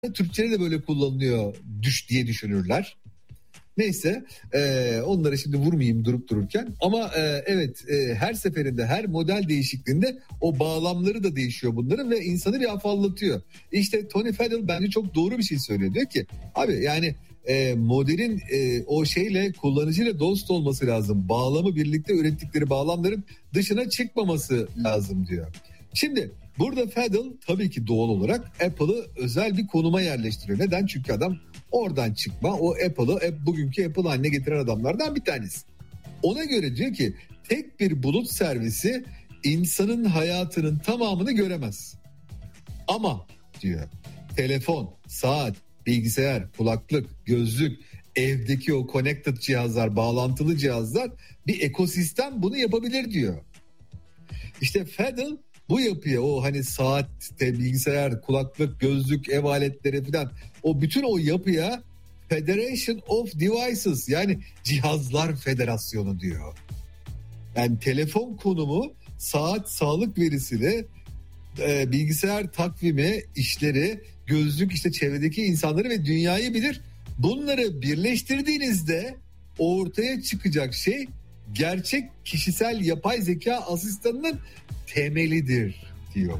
Türkçe'de de böyle kullanılıyor diye düşünürler. Neyse onlara şimdi vurmayayım durup dururken ama evet her seferinde her model değişikliğinde o bağlamları da değişiyor bunların ve insanı bir afallatıyor. İşte Tony Fadell bence çok doğru bir şey söylüyor. Diyor ki abi yani modelin o şeyle kullanıcıyla dost olması lazım. Bağlamı birlikte ürettikleri bağlamların dışına çıkmaması lazım diyor. Şimdi burada Fadell tabii ki doğal olarak Apple'ı özel bir konuma yerleştiriyor. Neden? Çünkü adam oradan çıkma, o Apple'ı bugünkü Apple haline getiren adamlardan bir tanesi. Ona göre diyor ki tek bir bulut servisi insanın hayatının tamamını göremez. Ama diyor telefon, saat, bilgisayar, kulaklık, gözlük, evdeki o connected cihazlar, bağlantılı cihazlar bir ekosistem bunu yapabilir diyor. İşte Fadell bu yapıya o hani saat, bilgisayar, kulaklık, gözlük, ev aletleri falan o bütün o yapıya Federation of Devices yani cihazlar federasyonu diyor. Yani telefon konumu, saat, sağlık verisiyle bilgisayar takvimi, işleri, gözlük işte çevredeki insanları ve dünyayı bilir. Bunları birleştirdiğinizde ortaya çıkacak şey gerçek kişisel yapay zeka asistanının temelidir diyor.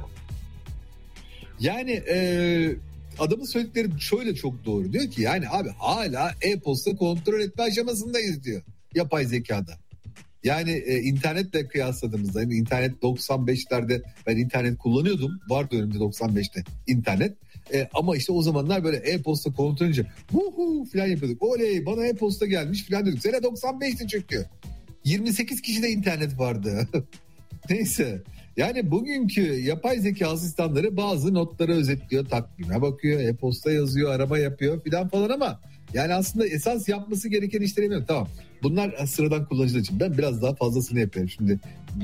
Yani adamın söyledikleri şöyle çok doğru. Diyor ki yani abi hala e-posta kontrol etme aşamasındayız diyor yapay zekada. Yani internetle kıyasladığımızda yani internet 95'lerde ben internet kullanıyordum. Vardı önümde 95'te internet. Ama işte o zamanlar böyle e-posta kontrol edince falan yapıyorduk. Oley bana e-posta gelmiş falan diyorduk. Sene 95'ti çünkü. 28 kişide internet vardı. Neyse. Yani bugünkü yapay zeka asistanları bazı notları özetliyor, takvime bakıyor, e-posta yazıyor, arama yapıyor falan ama yani aslında esas yapması gereken işleri yapıyor. Tamam. Bunlar sıradan kullanıcılar için. Ben biraz daha fazlasını yapıyorum. Şimdi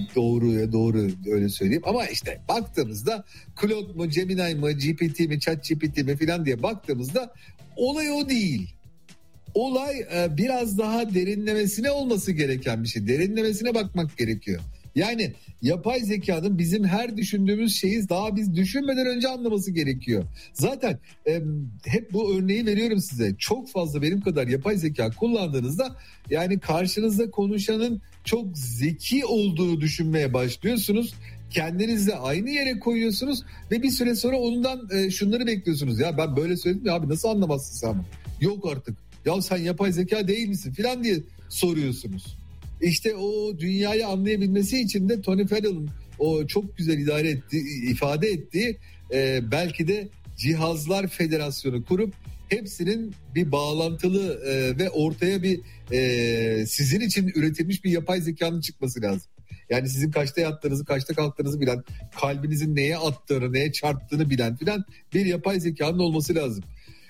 doğru öyle söyleyeyim. Ama işte baktığımızda Claude mu, Gemini mi, GPT mi, ChatGPT mi falan diye baktığımızda olay o değil. Olay biraz daha derinlemesine olması gereken bir şey. Derinlemesine bakmak gerekiyor. Yani yapay zekanın bizim her düşündüğümüz şeyi daha biz düşünmeden önce anlaması gerekiyor. Zaten hep bu örneği veriyorum size. Çok fazla benim kadar yapay zeka kullandığınızda yani karşınızda konuşanın çok zeki olduğunu düşünmeye başlıyorsunuz. Kendinizle aynı yere koyuyorsunuz ve bir süre sonra ondan şunları bekliyorsunuz. Ya ben böyle söyledim ya abi nasıl anlamazsın sen? Yok artık. Ya sen yapay zeka değil misin filan diye soruyorsunuz. İşte o dünyayı anlayabilmesi için de Tony Fadell'ın o çok güzel ifade ettiği belki de cihazlar federasyonu kurup hepsinin bir bağlantılı ve ortaya bir sizin için üretilmiş bir yapay zekanın çıkması lazım. Yani sizin kaçta yattığınızı, kaçta kalktığınızı bilen, kalbinizin neye attığını, neye çarptığını bilen filan bir yapay zekanın olması lazım.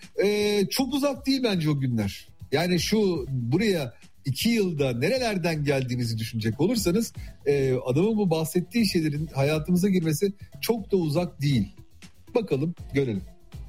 Çok uzak değil bence o günler. Yani buraya 2 yılda nerelerden geldiğinizi düşünecek olursanız adamın bu bahsettiği şeylerin hayatımıza girmesi çok da uzak değil. Bakalım görelim.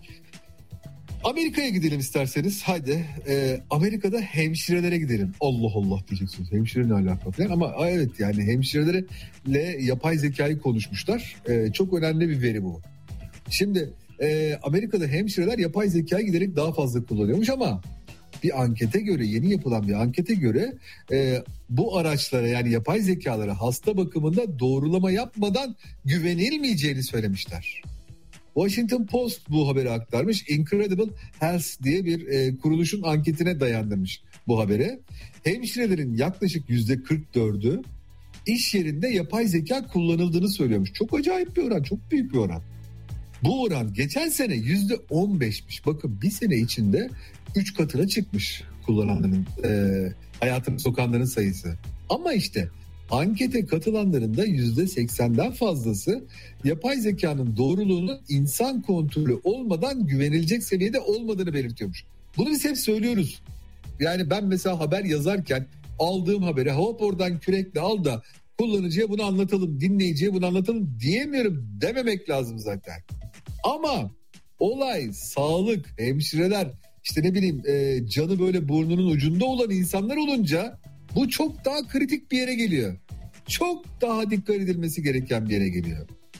Amerika'ya gidelim isterseniz. Haydi Amerika'da hemşirelere gidelim. Allah Allah diyeceksiniz. Hemşire ne alaka falan ama evet yani hemşirelerle yapay zekayı konuşmuşlar. Çok önemli bir veri bu. Şimdi Amerika'da hemşireler yapay zekayı giderek daha fazla kullanıyormuş ama bir ankete göre yeni yapılan bir ankete göre bu araçlara yani yapay zekalara hasta bakımında doğrulama yapmadan güvenilmeyeceğini söylemişler. Washington Post bu haberi aktarmış. Incredible Health diye bir kuruluşun anketine dayandırmış bu habere. Hemşirelerin yaklaşık %44'ü iş yerinde yapay zeka kullanıldığını söylüyormuş. Çok acayip bir oran, çok büyük bir oran. Bu oran geçen sene %15'miş. Bakın bir sene içinde 3 katına çıkmış kullananların, hayatını sokanların sayısı. Ama işte ankete katılanların da %80'den fazlası yapay zekanın doğruluğunun insan kontrolü olmadan güvenilecek seviyede olmadığını belirtiyormuş. Bunu biz hep söylüyoruz. Yani ben mesela haber yazarken aldığım haberi hop oradan kürekle al da kullanıcıya bunu anlatalım, dinleyiciye bunu anlatalım diyemiyorum, dememek lazım zaten. Ama olay sağlık, hemşireler, işte ne bileyim canı böyle burnunun ucunda olan insanlar olunca bu çok daha kritik bir yere geliyor. Çok daha dikkat edilmesi gereken bir yere geliyor.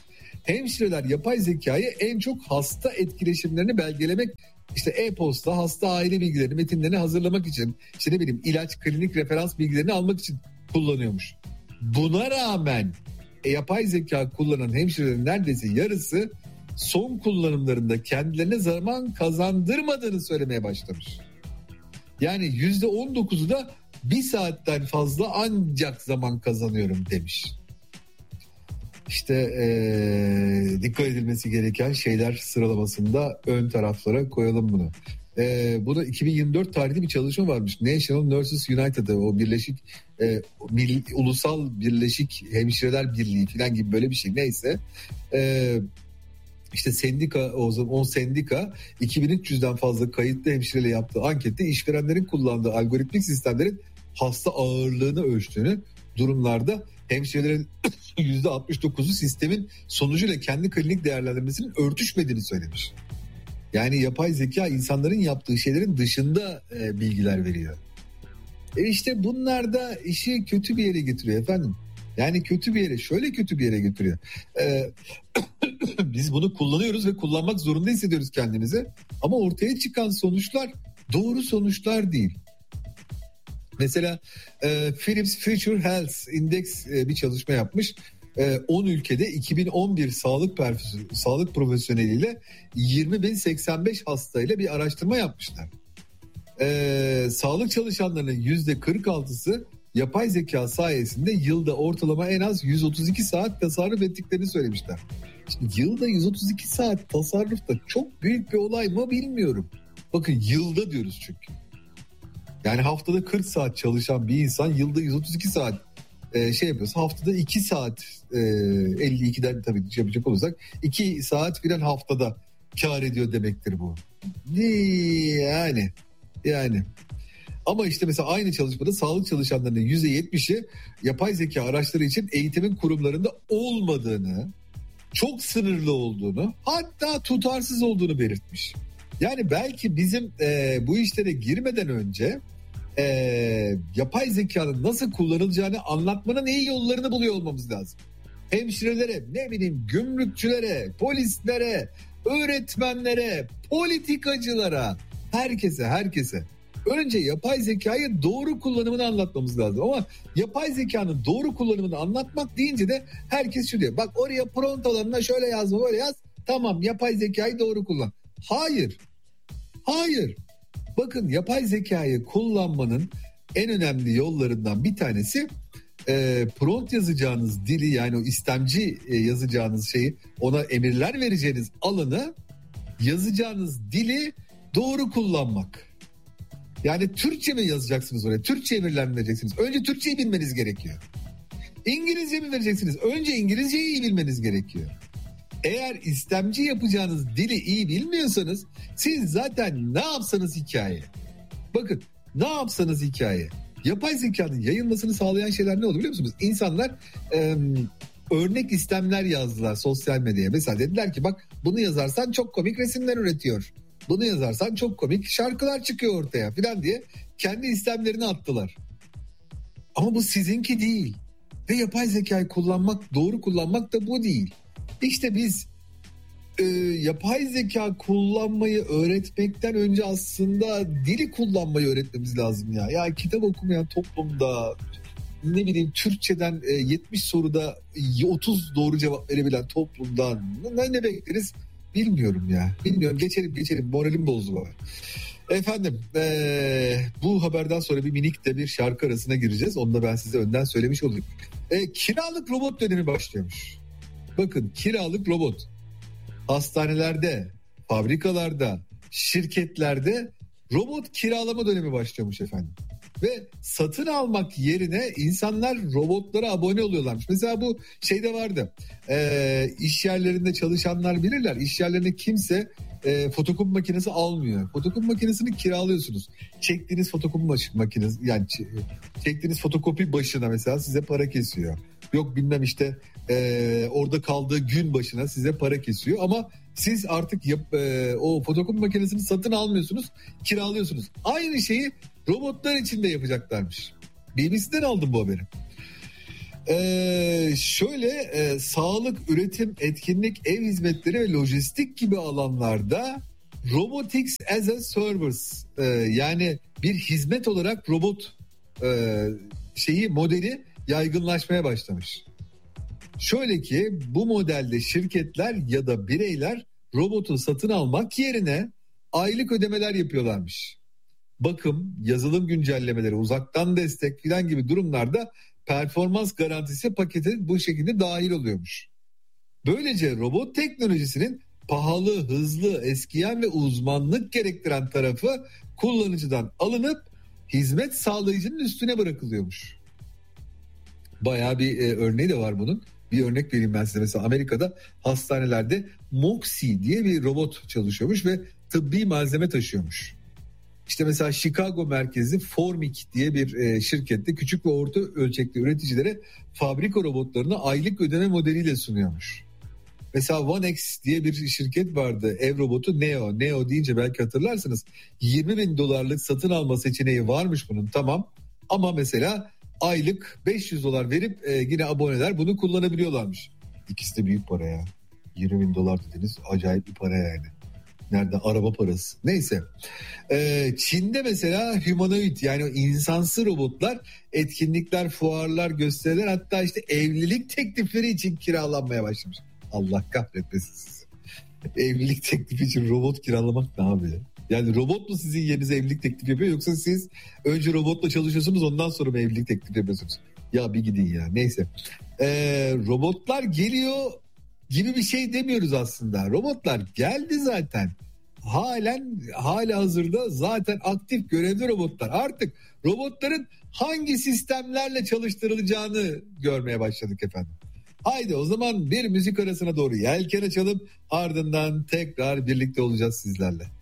hemşireler yapay zekayı en çok hasta etkileşimlerini belgelemek, işte e-posta, hasta aile bilgilerini, metinlerini hazırlamak için, işte ne bileyim ilaç, klinik referans bilgilerini almak için kullanıyormuş. Buna rağmen yapay zeka kullanan hemşirelerin neredeyse yarısı son kullanımlarında kendilerine zaman kazandırmadığını söylemeye başlamış. Yani %19'u da bir saatten fazla ancak zaman kazanıyorum demiş. İşte dikkat edilmesi gereken şeyler sıralamasında ön taraflara koyalım bunu. Bu da 2024 tarihli bir çalışma varmış. National Nurses United'ı, o birleşik ulusal birleşik hemşireler birliği falan gibi böyle bir şey, neyse. İşte sendika, o zaman 10 sendika 2300'den fazla kayıtlı hemşireyle yaptığı ankette işverenlerin kullandığı algoritmik sistemlerin hasta ağırlığını ölçtüğünü, durumlarda hemşirelerin %69'u sistemin sonucuyla kendi klinik değerlendirmesinin örtüşmediğini söylemiş. Yani yapay zeka insanların yaptığı şeylerin dışında bilgiler veriyor. İşte bunlar da işi kötü bir yere getiriyor efendim. Yani kötü bir yere, şöyle kötü bir yere getiriyor. Biz bunu kullanıyoruz ve kullanmak zorunda hissediyoruz kendimizi. Ama ortaya çıkan sonuçlar doğru sonuçlar değil. Mesela Philips Future Health Index bir çalışma yapmış. 10 ülkede 2011 sağlık profesyoneliyle 20.085 hastayla bir araştırma yapmışlar. Sağlık çalışanlarının %46'sı yapay zeka sayesinde yılda ortalama en az 132 saat tasarruf ettiklerini söylemişler. Şimdi yılda 132 saat tasarruf da çok büyük bir olay mı bilmiyorum. Bakın yılda diyoruz çünkü. Yani haftada 40 saat çalışan bir insan yılda 132 saat yapıyorsa, haftada 2 saat 52'den tabii yapacak olursak 2 saat filan haftada kar ediyor demektir bu. Yani. Ama işte mesela aynı çalışmada sağlık çalışanlarının %70'i yapay zeka araçları için eğitimin kurumlarında olmadığını, çok sınırlı olduğunu, hatta tutarsız olduğunu belirtmiş. Yani belki bizim bu işlere girmeden önce yapay zekanın nasıl kullanılacağını anlatmanın iyi yollarını buluyor olmamız lazım. Hemşirelere, ne bileyim gümrükçülere, polislere, öğretmenlere, politikacılara, herkese. Önce yapay zekayı doğru kullanımını anlatmamız lazım. Ama yapay zekanın doğru kullanımını anlatmak deyince de herkes şu diyor. Bak oraya prompt alanına şöyle yazma, böyle yaz. Tamam, yapay zekayı doğru kullan. Hayır. Bakın, yapay zekayı kullanmanın en önemli yollarından bir tanesi prompt yazacağınız dili, yani o istemci yazacağınız şeyi, ona emirler vereceğiniz alanı, yazacağınız dili doğru kullanmak. Yani Türkçe mi yazacaksınız oraya? Türkçe emirler mi vereceksiniz? Önce Türkçeyi bilmeniz gerekiyor. İngilizce mi vereceksiniz? Önce İngilizceyi iyi bilmeniz gerekiyor. Eğer istemci yapacağınız dili iyi bilmiyorsanız siz zaten ne yapsanız hikaye. Bakın, ne yapsanız hikaye. Yapay zekanın yayılmasını sağlayan şeyler ne oldu biliyor musunuz? İnsanlar örnek istemler yazdılar sosyal medyaya. Mesela dediler ki bak, bunu yazarsan çok komik resimler üretiyor. Bunu yazarsan çok komik şarkılar çıkıyor ortaya falan diye kendi istemlerini attılar. Ama bu sizinki değil. Ve yapay zekayı kullanmak, doğru kullanmak da bu değil. İşte biz yapay zeka kullanmayı öğretmekten önce aslında dili kullanmayı öğretmemiz lazım ya. Ya kitap okumayan toplumda, ne bileyim Türkçeden 70 soruda 30 doğru cevap verebilen toplumdan ne bekleriz bilmiyorum ya. Bilmiyorum, geçelim, moralim bozdu bana. Efendim bu haberden sonra bir minik de bir şarkı arasına gireceğiz. Onu da ben size önden söylemiş olayım. Kiralık robot dönemi başlıyormuş. Bakın, kiralık robot. Hastanelerde, fabrikalarda, şirketlerde robot kiralama dönemi başlıyormuş efendim. Ve satın almak yerine insanlar robotlara abone oluyorlarmış. Mesela bu şeyde vardı. İş yerlerinde çalışanlar bilirler. İş yerlerine kimse fotokopi makinesi almıyor. Fotokopi makinesini kiralıyorsunuz. Çektiğiniz fotokopi makinesi, yani çektiğiniz fotokopi başına mesela size para kesiyor. Yok bilmem işte orada kaldığı gün başına size para kesiyor. Ama siz artık o fotokopi makinesini satın almıyorsunuz, kiralıyorsunuz. Aynı şeyi robotlar için de yapacaklarmış. BBC'den aldım bu haberi. Sağlık, üretim, etkinlik, ev hizmetleri ve lojistik gibi alanlarda robotics as a service, yani bir hizmet olarak robot modeli yaygınlaşmaya başlamış. Şöyle ki bu modelde şirketler ya da bireyler robotu satın almak yerine aylık ödemeler yapıyorlarmış. Bakım, yazılım güncellemeleri, uzaktan destek filan gibi durumlarda performans garantisi paketi bu şekilde dahil oluyormuş. Böylece robot teknolojisinin pahalı, hızlı, eskiyen ve uzmanlık gerektiren tarafı kullanıcıdan alınıp hizmet sağlayıcının üstüne bırakılıyormuş. Bayağı bir örneği de var bunun. Bir örnek vereyim ben size. Mesela Amerika'da hastanelerde Moxie diye bir robot çalışıyormuş ve tıbbi malzeme taşıyormuş. İşte mesela Chicago merkezli Formic diye bir şirkette küçük ve orta ölçekli üreticilere fabrika robotlarını aylık ödeme modeliyle sunuyormuş. Mesela OneX diye bir şirket vardı. Ev robotu Neo. Neo deyince belki hatırlarsınız. $20.000 satın alma seçeneği varmış bunun, tamam. Ama mesela aylık $500 verip yine aboneler bunu kullanabiliyorlarmış. İkisi de büyük para ya. $20.000 dediniz, acayip bir para yani. Nerede? Araba parası. Neyse. Çin'de mesela humanoid, yani insansı robotlar etkinlikler, fuarlar, gösteriler, hatta işte evlilik teklifleri için kiralanmaya başlamış. Allah kahretmesin sizi. Evlilik teklifi için robot kiralamak ne abi ya? Yani robot mu sizin yerinize evlilik teklifi yapıyor, yoksa siz önce robotla çalışıyorsunuz ondan sonra mı evlilik teklifi yapıyorsunuz? Ya bir gidin ya. Neyse. Robotlar geliyor gibi bir şey demiyoruz aslında. Robotlar geldi zaten. Hala hazırda zaten aktif görevli robotlar. Artık robotların hangi sistemlerle çalıştırılacağını görmeye başladık efendim. Haydi o zaman bir müzik arasına doğru yelken açalım, ardından tekrar birlikte olacağız sizlerle.